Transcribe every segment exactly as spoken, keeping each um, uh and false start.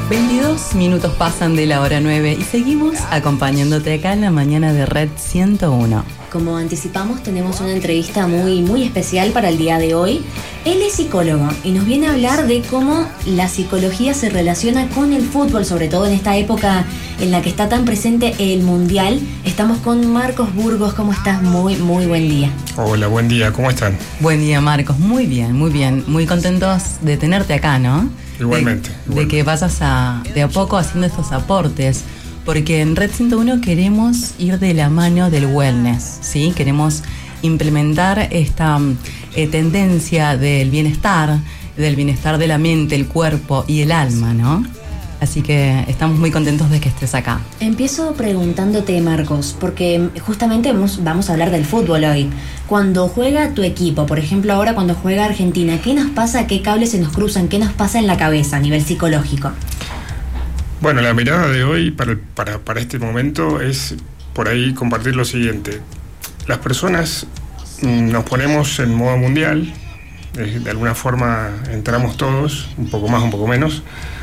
veintidós minutos pasan de la hora nueve y seguimos acompañándote acá en la mañana de Red ciento uno. Como anticipamos, tenemos una entrevista muy, muy especial para el día de hoy. Él es psicólogo y nos viene a hablar de cómo la psicología se relaciona con el fútbol, sobre todo en esta época en la que está tan presente el Mundial. Estamos con Marcos Burgos. ¿Cómo estás? Muy, muy buen día. Hola, buen día. ¿Cómo están? Buen día, Marcos. Muy bien, muy bien. Muy contentos de tenerte acá, ¿no? Igualmente. De, igualmente. de que vayas a, de a poco haciendo estos aportes. Porque en Red ciento uno queremos ir de la mano del wellness, ¿sí? Queremos implementar esta eh, tendencia del bienestar, del bienestar de la mente, el cuerpo y el alma, ¿no? Así que estamos muy contentos de que estés acá. Empiezo preguntándote, Marcos, porque justamente vamos, vamos a hablar del fútbol hoy. Cuando juega tu equipo, por ejemplo ahora cuando juega Argentina, ¿qué nos pasa? ¿Qué cables se nos cruzan? ¿Qué nos pasa en la cabeza a nivel psicológico? Bueno, la mirada de hoy para, para, para este momento es por ahí compartir lo siguiente. Las personas mmm, nos ponemos en modo mundial, eh, de alguna forma entramos todos, un poco más, un poco menos,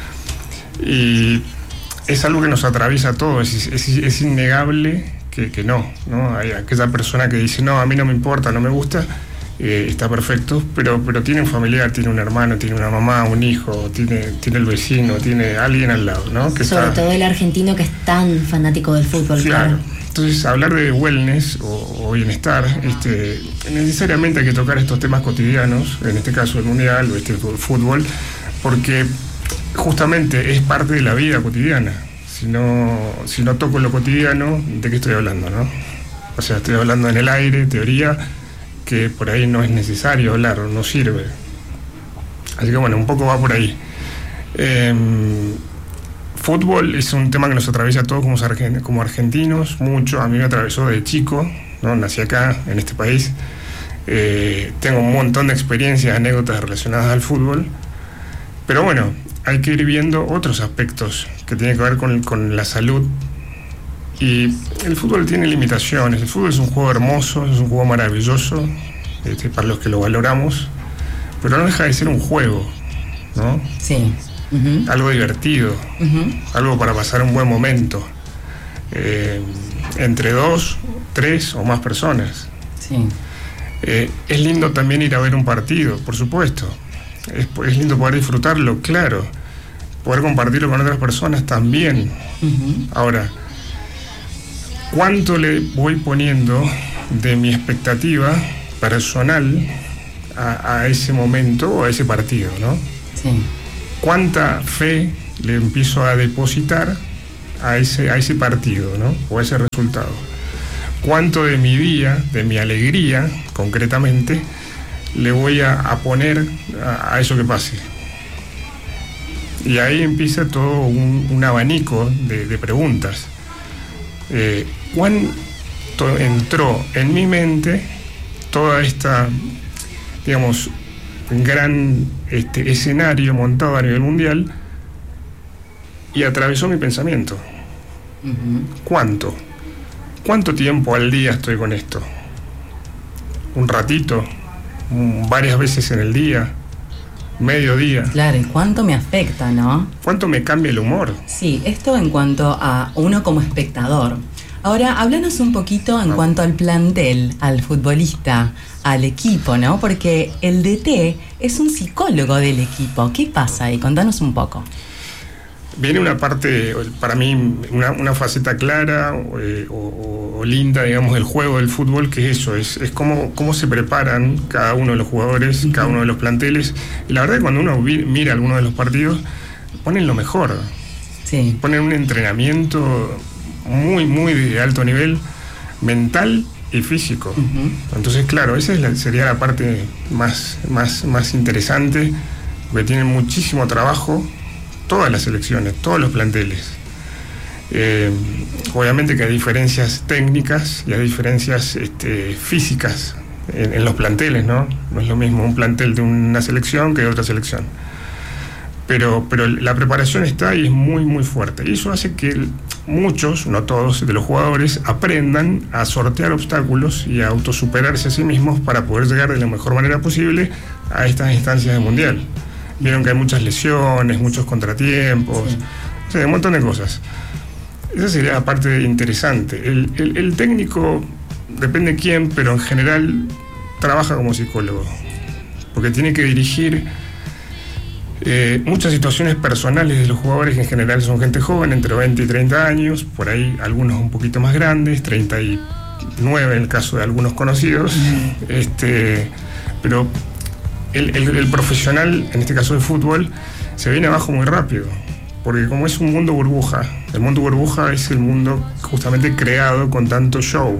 y es algo que nos atraviesa a todos, es, es, es innegable que, que no, ¿no? Hay aquella persona que dice, no, a mí no me importa, no me gusta, Eh, está perfecto, pero, pero tiene un familiar, tiene un hermano, tiene una mamá, un hijo, tiene, tiene el vecino, tiene alguien al lado, ¿no? Que Sobre está... todo el argentino que es tan fanático del fútbol. Claro. Claro. Entonces, hablar de wellness o, o bienestar, este, necesariamente hay que tocar estos temas cotidianos, en este caso el mundial o este el fútbol, porque justamente es parte de la vida cotidiana. Si no, si no toco lo cotidiano, ¿de qué estoy hablando, no? O sea, estoy hablando en el aire, teoría, que por ahí no es necesario hablar, no sirve. Así que bueno, un poco va por ahí. Eh, fútbol es un tema que nos atraviesa a todos como, argent- como argentinos, mucho. A mí me atravesó de chico, ¿no? Nací acá, en este país. Eh, tengo un montón de experiencias, anécdotas relacionadas al fútbol. Pero bueno, hay que ir viendo otros aspectos que tienen que ver con, con la salud. Y el fútbol tiene limitaciones. El fútbol es un juego hermoso, es un juego maravilloso, este, para los que lo valoramos, pero no deja de ser un juego, ¿no? Sí. Uh-huh. Algo divertido, uh-huh. Algo para pasar un buen momento, eh, entre dos, tres o más personas. Sí. Eh, es lindo también ir a ver un partido, por supuesto. Es, es lindo poder disfrutarlo, claro. Poder compartirlo con otras personas también. Uh-huh. Ahora, ¿cuánto le voy poniendo de mi expectativa personal a, a ese momento o a ese partido, ¿no? Sí. ¿Cuánta fe le empiezo a depositar a ese, a ese partido, ¿no? O a ese resultado? ¿Cuánto de mi día, de mi alegría, concretamente, le voy a, a poner a, a eso que pase? Y ahí empieza todo un, un abanico de, de preguntas. Eh, ¿Cuánto entró en mi mente toda esta, digamos, gran este, escenario montado a nivel mundial y atravesó mi pensamiento? Uh-huh. ¿Cuánto? ¿Cuánto tiempo al día estoy con esto? ¿Un ratito? ¿Varias veces en el día? ¿Medio día? Claro, ¿y cuánto me afecta, no? ¿Cuánto me cambia el humor? Sí, esto en cuanto a uno como espectador. Ahora, háblanos un poquito en cuanto al plantel, al futbolista, al equipo, ¿no? Porque el D T es un psicólogo del equipo. ¿Qué pasa ahí? Contanos un poco. Viene una parte, para mí, una, una faceta clara eh, o, o linda, digamos, del juego del fútbol, que es eso, es, es cómo, cómo se preparan cada uno de los jugadores, uh-huh. Cada uno de los planteles. Y la verdad es que cuando uno vi, mira algunos de los partidos, ponen lo mejor. Sí. Ponen un entrenamiento muy, muy de alto nivel, mental y físico. Uh-huh. Entonces, claro, esa es la, sería la parte más, más, más interesante, porque tienen muchísimo trabajo todas las selecciones, todos los planteles. Eh, obviamente que hay diferencias técnicas y hay diferencias este, físicas en, en los planteles, ¿no? No es lo mismo un plantel de una selección que de otra selección. Pero, pero la preparación está y es muy, muy fuerte. Y eso hace que muchos, no todos, de los jugadores aprendan a sortear obstáculos y a autosuperarse a sí mismos para poder llegar de la mejor manera posible a estas instancias de mundial. Vieron que hay muchas lesiones, muchos contratiempos, sí. O sea, un montón de cosas. Esa sería la parte interesante. El, el, el técnico, depende de quién, pero en general trabaja como psicólogo, porque tiene que dirigir eh, muchas situaciones personales de los jugadores, que en general son gente joven, entre veinte y treinta años, por ahí algunos un poquito más grandes, treinta y nueve en el caso de algunos conocidos, mm. este, pero el, el, el profesional, en este caso de fútbol, se viene abajo muy rápido, porque como es un mundo burbuja, el mundo burbuja es el mundo justamente creado con tanto show.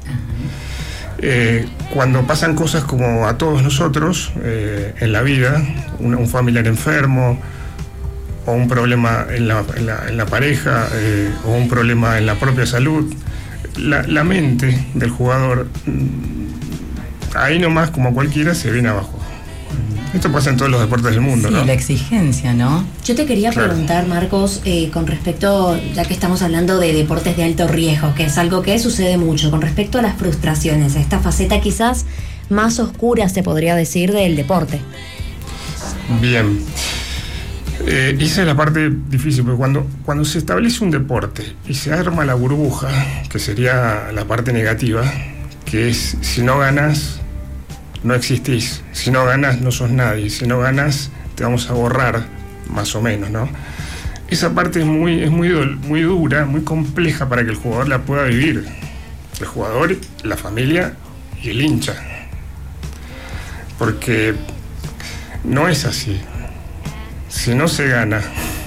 Eh, cuando pasan cosas como a todos nosotros eh, en la vida, un, un familiar enfermo, o un problema en la, en la, en la pareja, eh, o un problema en la propia salud, la, la mente del jugador, ahí nomás, como cualquiera, se viene abajo. Esto pasa en todos los deportes del mundo, sí, ¿no? La exigencia, ¿no? Yo te quería claro. preguntar, Marcos, eh, con respecto, ya que estamos hablando de deportes de alto riesgo, que es algo que sucede mucho, con respecto a las frustraciones, esta faceta quizás más oscura, se podría decir, del deporte. Bien. Eh, esa es la parte difícil, porque cuando, cuando se establece un deporte y se arma la burbuja, que sería la parte negativa, que es si no ganas, no existís, si no ganas no sos nadie, si no ganas te vamos a borrar, más o menos, ¿no? Esa parte es muy, es muy, muy dura, muy compleja para que el jugador la pueda vivir. El jugador, la familia y el hincha. Porque no es así. Si no se gana,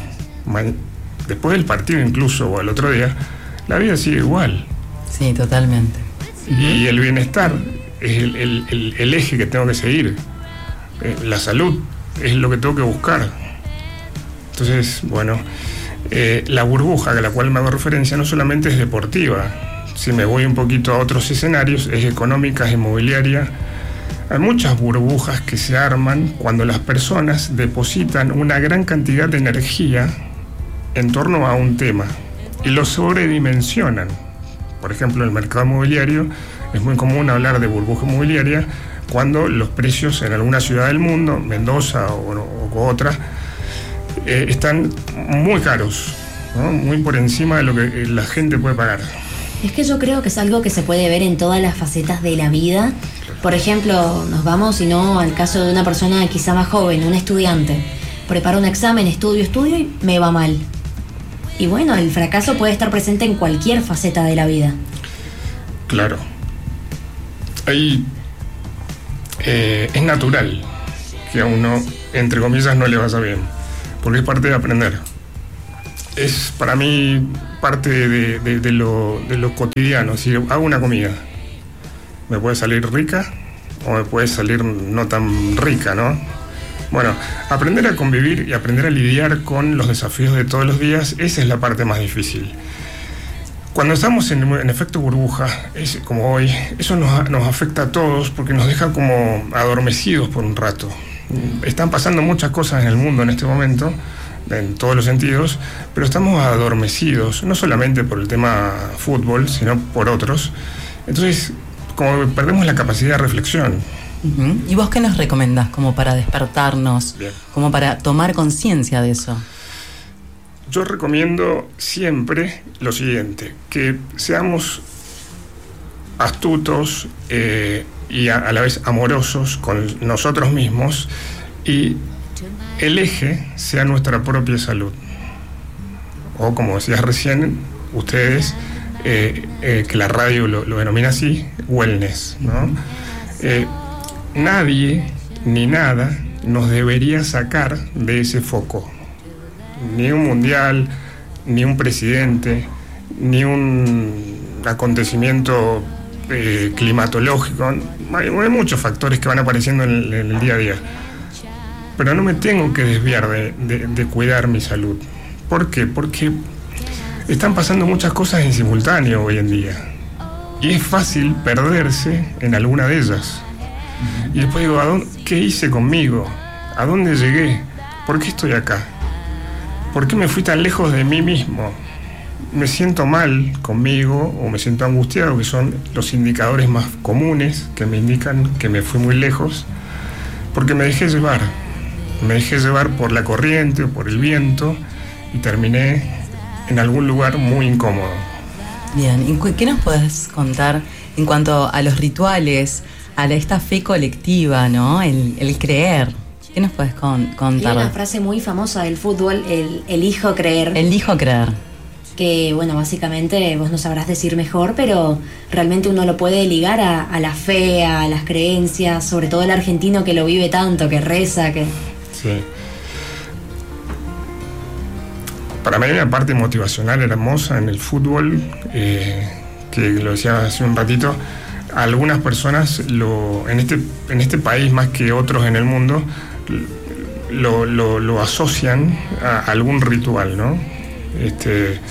después del partido incluso, o al otro día, la vida sigue igual. Sí, totalmente. Y el bienestar es el, el, el, el eje que tengo que seguir. Eh, la salud es lo que tengo que buscar. Entonces, bueno, eh, la burbuja a la cual me hago referencia no solamente es deportiva. Si me voy un poquito a otros escenarios, es económica, es inmobiliaria. Hay muchas burbujas que se arman cuando las personas depositan una gran cantidad de energía en torno a un tema y lo sobredimensionan. Por ejemplo, en el mercado inmobiliario es muy común hablar de burbuja inmobiliaria cuando los precios en alguna ciudad del mundo, Mendoza o, o otra, eh, están muy caros, ¿no? Muy por encima de lo que la gente puede pagar. Es que yo creo que es algo que se puede ver en todas las facetas de la vida. Por ejemplo, nos vamos, si no, al caso de una persona quizá más joven, un estudiante. Preparo un examen, estudio, estudio y me va mal. Y bueno, el fracaso puede estar presente en cualquier faceta de la vida. Claro. Ahí eh, es natural que a uno, entre comillas, no le vaya bien, porque es parte de aprender. Es para mí parte de, de, de, lo, de lo cotidiano. Si hago una comida, me puede salir rica o me puede salir no tan rica, ¿no? Bueno, aprender a convivir y aprender a lidiar con los desafíos de todos los días, esa es la parte más difícil. Cuando estamos en, en efecto burbuja, es, como hoy, eso nos, nos afecta a todos porque nos deja como adormecidos por un rato. Están pasando muchas cosas en el mundo en este momento, en todos los sentidos, pero estamos adormecidos, no solamente por el tema fútbol, sino por otros. Entonces, como perdemos la capacidad de reflexión. Uh-huh. ¿Y vos qué nos recomendás como para despertarnos, Bien. como para tomar conciencia de eso? Yo recomiendo siempre lo siguiente, que seamos astutos eh, y a, a la vez amorosos con nosotros mismos y el eje sea nuestra propia salud. O como decías recién, ustedes, eh, eh, que la radio lo, lo denomina así, wellness, ¿no? Eh, nadie ni nada nos debería sacar de ese foco. Ni un mundial, ni un presidente, ni un acontecimiento eh, climatológico. Hay, hay muchos factores que van apareciendo en el, en el día a día. Pero no me tengo que desviar de, de, de cuidar mi salud. ¿Por qué? Porque están pasando muchas cosas en simultáneo hoy en día. Y es fácil perderse en alguna de ellas. Y después digo, ¿a dónde, ¿qué hice conmigo? ¿A dónde llegué? ¿Por qué estoy acá? ¿Por qué me fui tan lejos de mí mismo? Me siento mal conmigo o me siento angustiado, que son los indicadores más comunes que me indican que me fui muy lejos, porque me dejé llevar. Me dejé llevar por la corriente o por el viento y terminé en algún lugar muy incómodo. Bien, ¿y qué nos podés contar en cuanto a los rituales, a la, esta fe colectiva, ¿no? El, el creer. ¿Qué nos podés con, contar? Hay una frase muy famosa del fútbol, el elijo creer. Elijo creer. Que, bueno, básicamente vos no sabrás decir mejor, pero realmente uno lo puede ligar a, a la fe, a las creencias, sobre todo el argentino que lo vive tanto, que reza, que... Sí. Para mí hay una parte motivacional hermosa en el fútbol, eh, que lo decía hace un ratito. Algunas personas lo, en, este, en este país más que otros en el mundo lo, lo, lo asocian a algún ritual, ¿no? Este,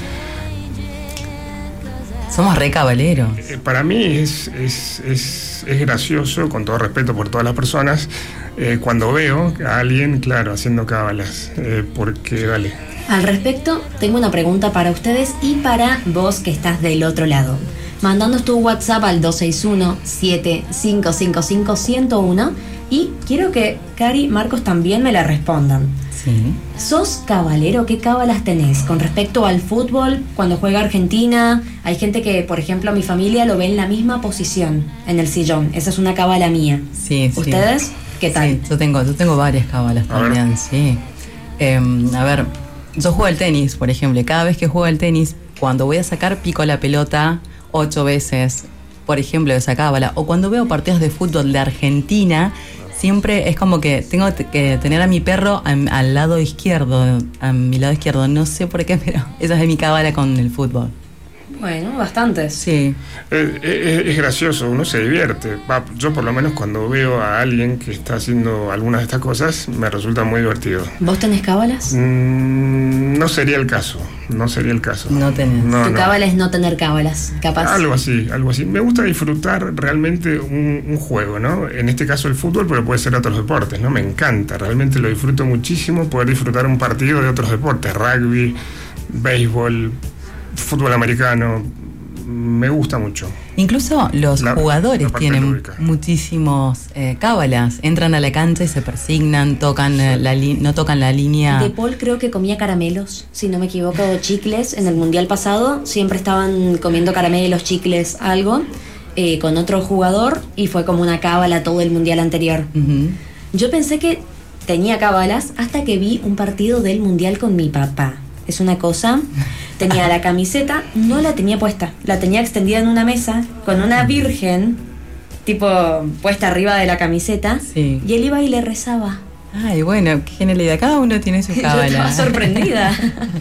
Somos re caballeros. Eh, para mí es, es, es, es gracioso, con todo respeto por todas las personas, eh, cuando veo a alguien, claro, haciendo cábalas, eh, porque, dale. Al respecto, tengo una pregunta para ustedes y para vos que estás del otro lado. Mandándonos tu WhatsApp al dos seis uno, siete cinco cinco cinco, uno cero uno y quiero que Cari y Marcos también me la respondan. Sí. ¿Sos cabalero? ¿Qué cábalas tenés con respecto al fútbol cuando juega Argentina? Hay gente que, por ejemplo, a mi familia lo ve en la misma posición, en el sillón. Esa es una cábala mía. Sí, sí. ¿Ustedes? ¿Qué tal? Sí, yo tengo, yo tengo varias cábalas también, sí. Eh, a ver, yo juego al tenis, por ejemplo. Cada vez que juego al tenis, cuando voy a sacar, pico la pelota ocho veces, por ejemplo, de esa cábala. O cuando veo partidos de fútbol de Argentina, siempre es como que tengo que tener a mi perro a, al lado izquierdo, a mi lado izquierdo. No sé por qué, pero esa es mi cábala con el fútbol. Bueno, bastantes. Sí. Es, es, es gracioso, uno se divierte. Va, yo por lo menos cuando veo a alguien que está haciendo algunas de estas cosas, me resulta muy divertido. ¿Vos tenés cábalas? Mm, no sería el caso, no sería el caso. No tenés. No, Tu no. cábala es no tener cábalas, capaz. Algo así, algo así. Me gusta disfrutar realmente un, un juego, ¿no? En este caso el fútbol, pero puede ser otros deportes, ¿no? Me encanta, realmente lo disfruto muchísimo poder disfrutar un partido de otros deportes, rugby, béisbol, fútbol americano, me gusta mucho. Incluso los La- jugadores la parte tienen lúdica. muchísimos eh, cábalas. Entran a la cancha y se persignan, tocan eh, la li- no tocan la línea. De Paul creo que comía caramelos, si no me equivoco, chicles. En el mundial pasado siempre estaban comiendo caramelos, chicles, algo, eh, con otro jugador y fue como una cábala todo el mundial anterior. Ujú. Yo pensé que tenía cábalas hasta que vi un partido del mundial con mi papá. Es una cosa, tenía la camiseta, no la tenía puesta, la tenía extendida en una mesa con una virgen, tipo puesta arriba de la camiseta, Sí. y él iba y le rezaba. Ay, bueno, qué genialidad. Cada uno tiene su Yo cábala. estaba sorprendida.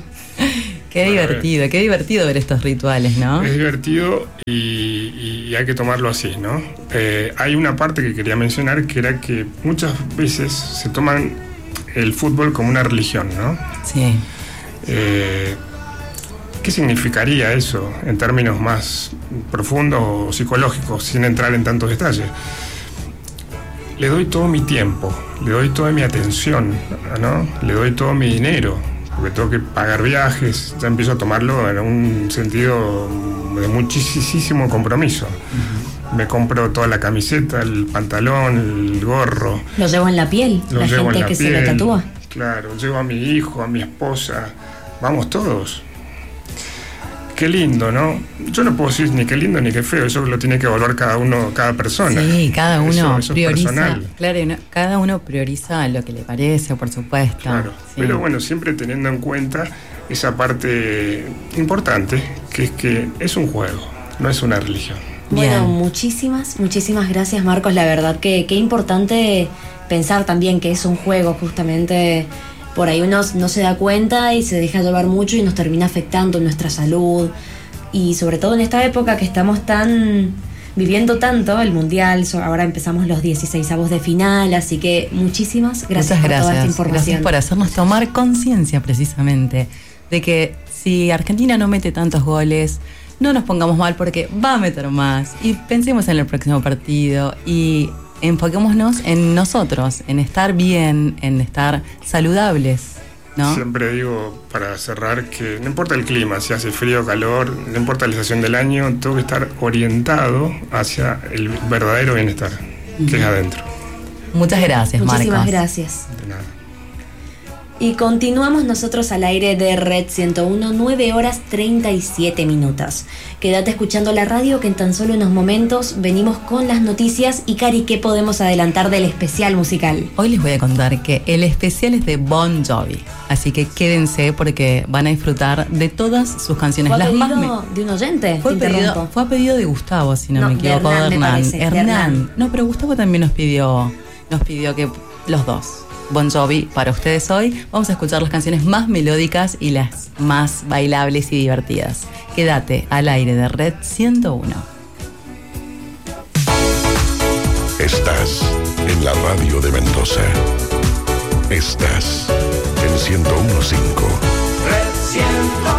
Qué divertido, qué divertido ver estos rituales, ¿no? Es divertido y, y hay que tomarlo así, ¿no? Eh, hay una parte que quería mencionar que era que muchas veces se toman el fútbol como una religión, ¿no? Sí. Eh, ¿Qué significaría eso en términos más profundos o psicológicos, sin entrar en tantos detalles? Le doy todo mi tiempo, le doy toda mi atención, ¿no? Le doy todo mi dinero, porque tengo que pagar viajes, ya empiezo a tomarlo en un sentido de muchísimo compromiso. Uh-huh. Me compro toda la camiseta, el pantalón, el gorro. Lo llevo en la piel, Lo la llevo gente en la que piel, se lo tatúa. Claro, llevo a mi hijo, a mi esposa, vamos todos. Qué lindo, ¿no? Yo no puedo decir ni qué lindo ni qué feo, eso lo tiene que evaluar cada uno, cada persona. Sí, cada uno Eso- eso es prioriza. personal. Claro, no- cada uno prioriza lo que le parece, por supuesto. Claro, Sí. pero bueno, siempre teniendo en cuenta esa parte importante, que es que es un juego, no es una religión. Bueno, Bien. muchísimas, muchísimas gracias, Marcos. La verdad que qué importante pensar también que es un juego, justamente. Por ahí uno no se da cuenta y se deja llevar mucho y nos termina afectando nuestra salud. Y sobre todo en esta época que estamos tan viviendo tanto el mundial, so- ahora empezamos los dieciseisavos de final, así que muchísimas gracias Muchas por gracias. toda esta información. Gracias por hacernos tomar conciencia precisamente de que si Argentina no mete tantos goles, no nos pongamos mal porque va a meter más. Y pensemos en el próximo partido y enfoquémonos en nosotros, en estar bien, en estar saludables, ¿no? Siempre digo, para cerrar, que no importa el clima, si hace frío o calor, no importa la estación del año, tengo que estar orientado hacia el verdadero bienestar, que es adentro. Muchas gracias, Muchísimas Marcos. gracias. De nada. Y continuamos nosotros al aire de Red ciento uno, nueve horas treinta y siete minutos. Quédate escuchando la radio que en tan solo unos momentos venimos con las noticias. Y Cari, ¿qué podemos adelantar del especial musical? Hoy les voy a contar que el especial es de Bon Jovi, así que quédense porque van a disfrutar de todas sus canciones. ¿Fue a las pedido más me... de un oyente? Fue pedido, fue a pedido de Gustavo, si no, no me equivoco, de Hernán, de Hernán. Me parece, Hernán. de Hernán. No, pero Gustavo también nos pidió, nos pidió que los dos. Bon Jovi para ustedes hoy. Vamos a escuchar las canciones más melódicas y las más bailables y divertidas. Quédate al aire de Red ciento uno. Estás en la radio de Mendoza. Estás en ciento uno punto cinco. Red ciento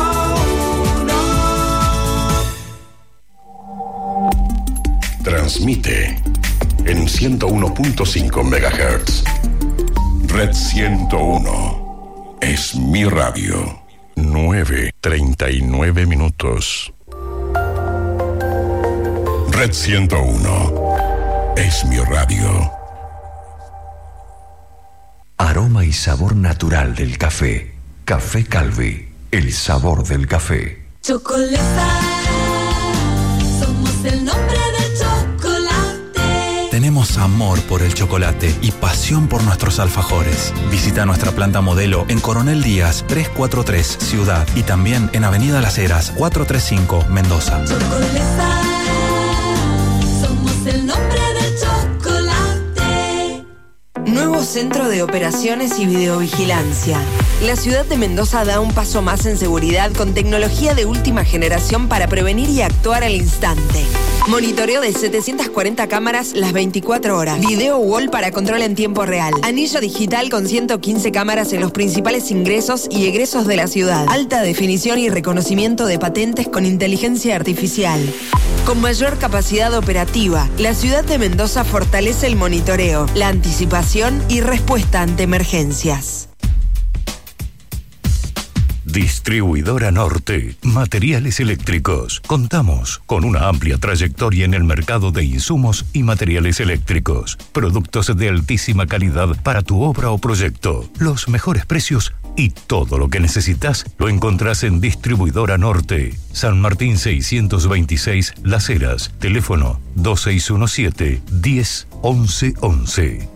uno. Transmite en ciento uno punto cinco megahertz. Red ciento uno es mi radio. nueve treinta y nueve minutos. Red ciento uno es mi radio. Aroma y sabor natural del café. Café Calvi, el sabor del café. Chocolata, somos el nombre del chocolate. Tenemos amor por el chocolate y pasión por nuestros alfajores. Visita nuestra planta modelo en Coronel Díaz trescientos cuarenta y tres, Ciudad, y también en Avenida Las Heras cuatrocientos treinta y cinco, Mendoza. Chocolata, somos el nombre del chocolate. Nuevo Centro de Operaciones y Videovigilancia. La ciudad de Mendoza da un paso más en seguridad con tecnología de última generación para prevenir y actuar al instante. Monitoreo de setecientas cuarenta cámaras las veinticuatro horas. Video wall para control en tiempo real. Anillo digital con ciento quince cámaras en los principales ingresos y egresos de la ciudad. Alta definición y reconocimiento de patentes con inteligencia artificial. Con mayor capacidad operativa, la ciudad de Mendoza fortalece el monitoreo, la anticipación y respuesta ante emergencias. Distribuidora Norte, materiales eléctricos. Contamos con una amplia trayectoria en el mercado de insumos y materiales eléctricos. Productos de altísima calidad para tu obra o proyecto. Los mejores precios y todo lo que necesitas lo encontrás en Distribuidora Norte. San Martín seiscientos veintiséis, Las Heras. Teléfono dos seis uno siete, diez, once, once.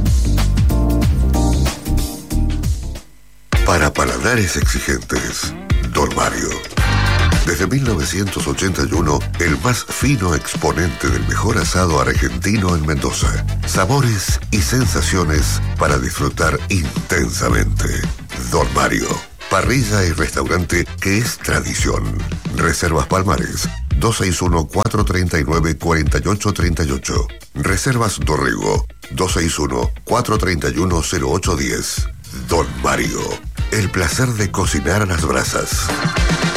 Para paladares exigentes, Don Mario. Desde mil novecientos ochenta y uno, el más fino exponente del mejor asado argentino en Mendoza. Sabores y sensaciones para disfrutar intensamente. Don Mario. Parrilla y restaurante que es tradición. Reservas Palmares. dos seis uno, cuatro tres nueve, cuatro ocho tres ocho. Reservas Dorrego. dos seis uno, cuatro tres uno, cero ocho uno cero. Don Mario. El placer de cocinar a las brasas.